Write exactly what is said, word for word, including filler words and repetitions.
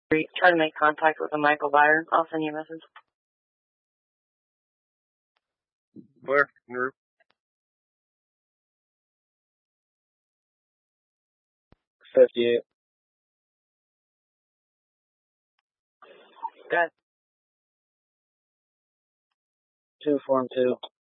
Try to make contact with a Michael Byer. I'll send you a message. Where? Group. fifty-eight. Got two form two.